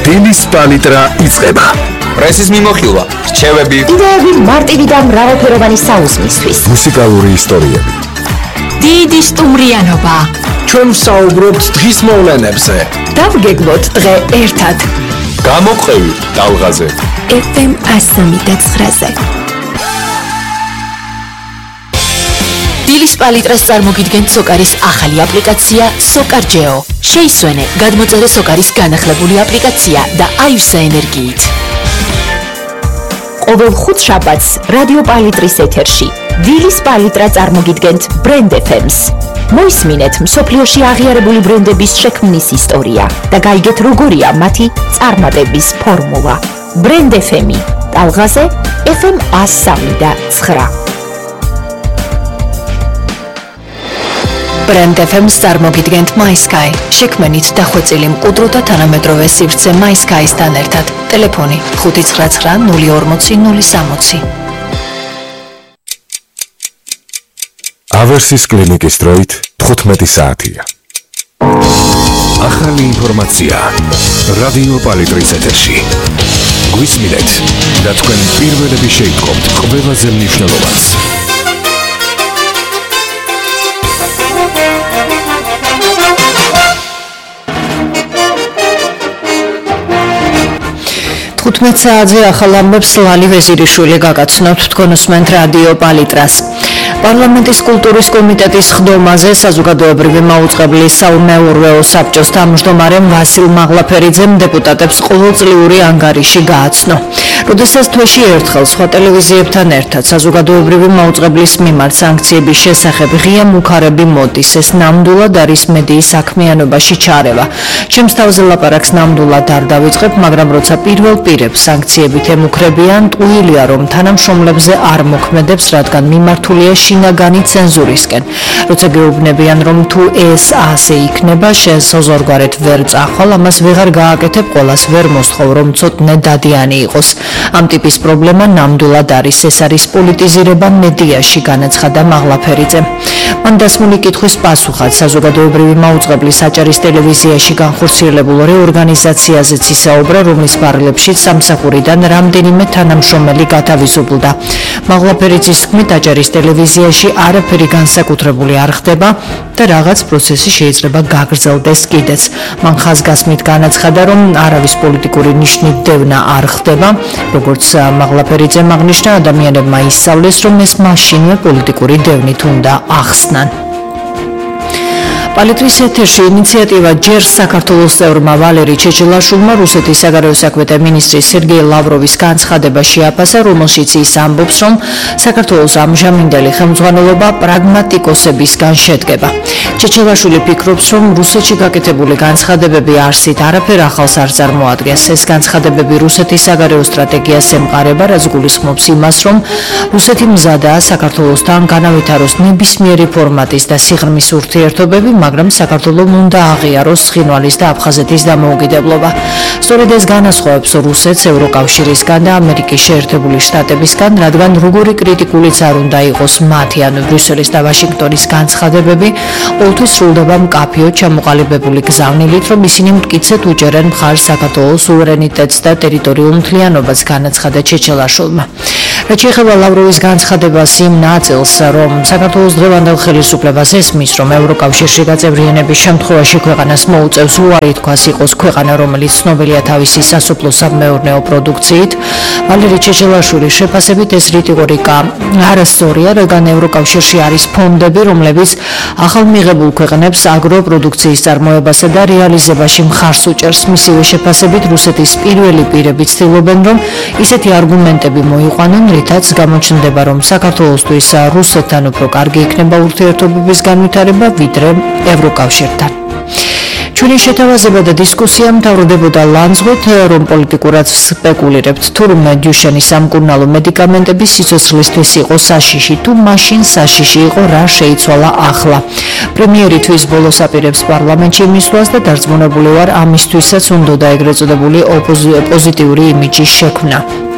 დილის პალიტრა იწყება. პრესის მიმოხილვა, რჩევები, იდეები მარტივი და მრავალფეროვანი საუზმისთვის. მუსიკალური ისტორიები. დიდი სტუმრიანობა. ჩვენ ვსაუბრობთ დღის მოვლენებზე. დავგეგმოთ დღე ერთად. გამოყევი ტალღაზე. FM 103.9-ზე. დილის პალიტრას წარმოგიდგენთ სოკარის ახალი აპლიკაცია SOCAR-GEO. შეისვენე, გადმოწერე სოკარის განახლებული აპლიკაცია და აივსე ენერგიით. ყოველ ხუთშაბათს რადიო პალიტრის ეთერში დილის პალიტრა წარმოგიდგენთ Brand FM-ს. მოისმინეთ მსოფლიოში აღიარებული ბრენდების შექმნის ისტორია და გაიგეთ როგორია მათი წარმატების ფორმულა. Brand FM-ი ტალღაზე FM 103.9. Brand FM-ს წარმოგიდგენთ MySky. შექმნით დახვეწილი მყუდრო და თანამედროვე სივრცე MySky-სთან ერთად. ტელეფონი 599 040 060. ავერსის კლინიკის დროით 15 საათია. ახალი ინფორმაცია რადიო პალიტრის ეთერში. გვისმინეთ და თქვენ პირველები შეიტყობთ ყველაზე მნიშვნელოვანს. საათზე ახალ ამბებს ლალი ვეზირიშვილი გაგაცნობთ თქვენ უსმენთ რადიო პალიტრას. პარლამენტის კულტურის კომიტეტის ხდომაზე საზოგადოებრივი მაუწყებლის საუმეურვეო საბჭოს თავმჯდომარე ვასილ მაღლაფერიძემ დეპუტატებს ყოველწლიური ანგარიში გააცნო. როდესაც თვეში ერთხელ სხვა ტელევიზიებთან ერთად საზოგადოებრივი მაუწყებლის მიმართ სანქციების შესახებ ღია მუქარები მოდის, ეს ნამდვილად არის მედიის საქმიანობაში ჩარევა. ჩემს თავზე ლაპარაკს ნამდვილად არ დავიწყებ, მაგრამ როცა პირველ პირებს სანქციებით ემუქრებიან, ტყუილია რომ თანამშრომლებზე არ მოქმედებს, რადგან მიმართულია შინაგანი ცენზურისკენ. როცა გეუბნებიან რომ თუ ეს ასე იქნება, შენ საზღვარგარეთ ვერ წახვალ, ამას ვეღარ გააკეთებ, ყველას ვერ მოსთხოვ რომ ცოტნე დადიანი იყოს. ამ ტიპის პრობლემა ნამდვილად არის, ეს არის პოლიტიზირება მედიაში, განაცხადა მაღლაფერიძემ. მან დასმული კითხვის პასუხად საზოგადოებრივი მაუწყებლის აჭარის ტელევიზიაში განხორციელებულ რეორგანიზაციაზეც ისაუბრა, რომლის ფარგლებშიც სამსახურიდან რამდენიმე თანამშრომელი გათავისუფლდა. მაღლაფერიძის თქმით, აჭარის ტელევიზიაში არაფერი განსაკუთრებული არ ხდება და რაღაც პროცესი შეიძლება გაგრძელდეს კიდეც. მან ხაზგასმით განაცხადა, რომ არავის პოლიტიკური ნიშნით დევნა არ ხდება. როგორც მაღლაფერიძემ აღნიშნა, ადამიანებმა ისწავლეს, რომ ეს მაშინვე პოლიტიკური დევნით უნდა ახსნან. პალიტრის ეთერში ინიციატივა ჯერ საქართველოს წევრმა ვალერი ჩეჩელაშვილმა რუსეთის საგარეო საქმეთა მინისტრის სერგეი ლავროვის განცხადება შეაფასა, რომელშიც ის ამბობს, რომ საქართველოს ამჟამინდელი ხელმძღვანელობა პრაგმატიკოსებისგან შედგება. ჩეჩელაშვილი ფიქრობს, რომ რუსეთში გაკეთებული განცხადებები არსით არაფერ ახალს არ წარმოადგენს. ეს განცხადებები რუსეთის საგარეო სტრატეგიას ემყარება, რაც გულისხმობს იმას, რომ რუსეთი მზადაა საქართველოსთან განავითაროს ნებისმიერი ფორმატის და სიღრმის ურთიერთობები, მაგრამ საქართველოს უნდა აღიაროს ცხინვალის და აფხაზეთის დამოუკიდებლობა. სწორედ ეს განასხვავებს რუსეთს ევროკავშირისგან და ამერიკის შეერთებული შტატებისგან, რადგან როგორი კრიტიკულიც არ უნდა იყოს მათი, ანუ ბრიუსელის და ვაშინგტონის განცხადებები, ყოველთვის სრულდება მკაფიოდ ჩამოყალიბებული გზავნილით, რომ ისინი მტკიცედ უჭერენ მხარს საქართველოს სუვერენიტეტს და ტერიტორიულ მთლიანობას, განაცხადა ჩეჩელაშვილმა. რაც შეეხება ლავროვის განცხადებას იმ ნაწილს, რომ საქართველოს დღევანდელ ხელისუფლებას ესმის, რომ ევროკავშირში გაწევრიანების შემთხვევაში ქვეყანას მოუწევს უარი თქვას იყოს ქვეყანა, რომელიც ცნობილია თავისი სასოფლო-სამეურნეო პროდუქციით, ვალერი ჩეჩელაშვილის შეფასებით ეს რიტორიკა არასწორია, რადგან ევროკავშირში არის ფონდები, რომლებიც ახალ მიღებულ ქვეყნებს აგროპროდუქციის წარმოებასა და რეალიზებაში მხარს უჭერს. მისივე შეფასებით რუსეთის პირველი პირები ცდილობენ, რომ ისეთი არგუმენტები მოიყვანონ, რითაც გამოჩნდება, რომ საქართველოსთვის რუსეთთან უფრო კარგი იქნება ურთიერთობების განვითარება, ვიდრე ევროკავშირთან. ჩვენი შეთავაზება და დისკუსია მთავრდებოდა ლანძღვით, რომ პოლიტიკურად სპეკულირებთ, თურმე დიუშენის სამკურნალო მედიკამენტების სიცოცხლისთვის იყო საშიში, თუ მაშინ საშიში იყო, რა შეიცვალა ახლა. პრემიერი თვის ბოლოს აპირებს პარლამენტში მისვლას და დარწმუნებული ვარ, ამისთვისაც უნდა ეგრეთ წოდებული პოზიტიური იმიჯის შექმნა.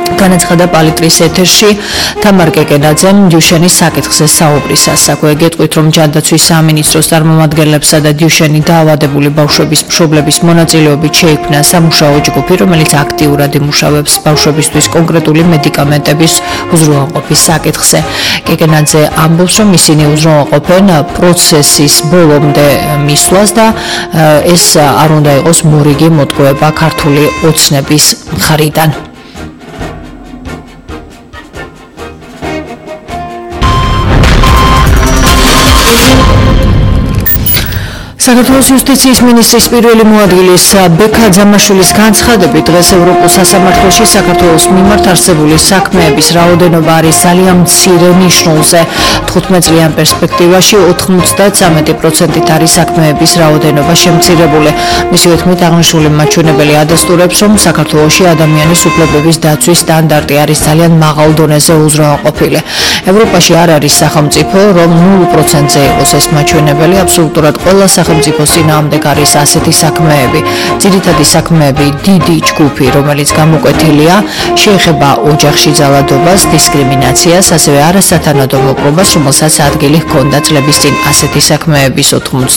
განაცხადა პალიტრის ეთერში თამარ კეკენაძემ დიუშენის საკითხზე საუბრისას. აქვე გეტყვით, რომ ჯანდაცვის სამინისტროს წარმომადგენლებსა და დიუშენი დაავადებული ბავშვების მშობლების მონაწილეობით შეიქმნა სამუშაო ჯგუფი, რომელიც აქტიურად იმუშავებს ბავშვებისთვის კონკრეტული მედიკამენტების უზრუნველყოფის საკითხზე. კეკენაძე ამბობს, რომ ისინი უზრუნველყოფენ პროცესის ბოლომდე მისვლას და ეს არ უნდა იყოს მორიგი მოტყუება ქართული ოცნების მხრიდან. საქართველოს იუსტიციის მინისტრის პირველი მოადგილის ბექა ძამაშვილის განცხადებით, დღეს ევროპულ სასამართლოში საქართველოს მიმართ არსებული საქმეების რაოდენობა არის ძალიან მცირე ნიშნულზე. 15 წლიან პერსპექტივაში 93% არის საქმეების რაოდენობა შემცირებული. მისივე თქმით, აღნიშნული მაჩვენებელი ადასტურებს, რომ საქართველოში ადამიანის უფლებების დაცვის სტანდარტი არის ძალიან მაღალ დონეზე უზრუნველყოფილი. ევროპაში არ არის სახელმწიფო, რომ 0%-ზე იყოს ეს მაჩვენებელი, აბსოლუტურად ყველა სახელმწიფოს წინააღმდეგ არის ასეთი საქმეები. ძირითადი საქმეები დიდი ჯგუფი, რომელიც გამოკვეთილია, შეეხება ოჯახში ძალადობას, დისკრიმინაციას, ასევე არასათანადო მოპყრობას, რომელსაც ადგილი ჰქონდა წლების წინ. ასეთი საქმეების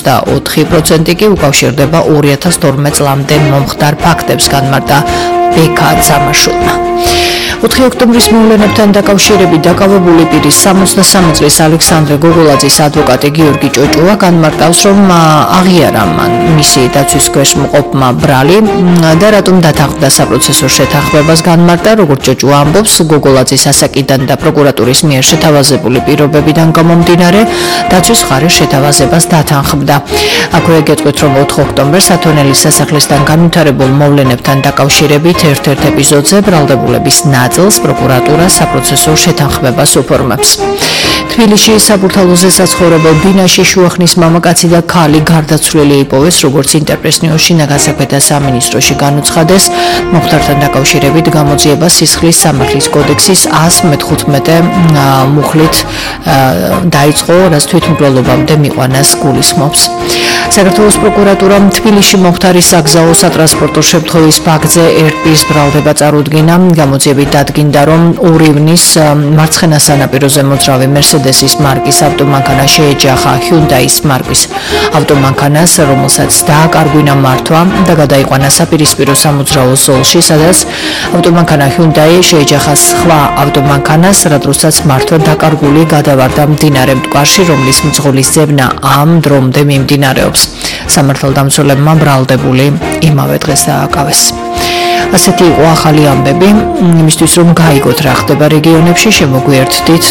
84% კი უკავშირდება 2012 წლამდე მომხდარ ფაქტებს, განმარტა ბექა ძამაშვილმა. 4 ოქტომბრის მოვლენებთან დაკავშირებით დაკავებული პირის 63 წლის ალექსანდრე გოგოლაძის ადვოკატი გიორგი ჭოჭუა განმარტავს, რომ აღიარა მან მისი დაცვის ქვეშ მყოფმა ბრალი და რატომ დათანხმდა საპროცესო შეთანხმებას. განმარტა, როგორც ჭოჭუა ამბობს, გოგოლაძის ასაკიდან და პროკურატურის მიერ შეთავაზებული პირობებიდან გამომდინარე, დაცვის მხარე შეთავაზებას დათანხმდა. აქვე გეტყვით, რომ 4 ოქტომბერს ათონელის სასახლისთან განვითარებულ მოვლენებთან დაკავშირებით ერთ-ერთ ეპიზოდზე ბრალდებულების ნაწილს პროკურატურა საპროცესო შეთანხმებას უფორმებს. თბილისში საბურთალოზე საცხოვრებელ ბინაში შუახნის მამაკაცი და ქალი გარდაცვლილი იპოვეს, როგორც ინტერპრესნიორში ნაგაზაქვეთა სამინისტროში განუცხადეს. მომხდართან დაკავშირებით გამოძიება სისხლის სამართლის კოდექსის 115 მუხლით დაიწყო, რაც თვითმკვლელობამდე მიყვანას გულისხმობს. საქართველოს პროკურატურამ თბილისში მომხდარი საგზაო სატრანსპორტო შემთხვევის ფაქტზე ერტყის ბრალდება წარუდგინა. გამოძიებით დადგინდა, რომ ორივნის მარცხენა სანაპიროზე მოძრავი მერსედესის მარკის ავტომანქანა შეეჯახა ჰიუნდაის მარკის ავტომანქანას, რომელსაც დააკარგვინა მართვა და გადაიყვანა საპირისპირო სამოძრაო ზოლში, სადაც ავტომანქანა ჰიუნდაი შეეჯახა სხვა ავტომანქანას, რადგანაც მართვა დაკარგული გადავარდა მდინარე მტკვარში, რომლის მძღოლის ძებნა ამ დრომდე მიმდინარეობს. სამართალდამცველებმა ბრალდებული იმავე დღეს დააკავეს. ასეთი იყო ახალი ამბები. იმისთვის რომ გაიგოთ რა ხდება რეგიონებში, შემოგვიერთდით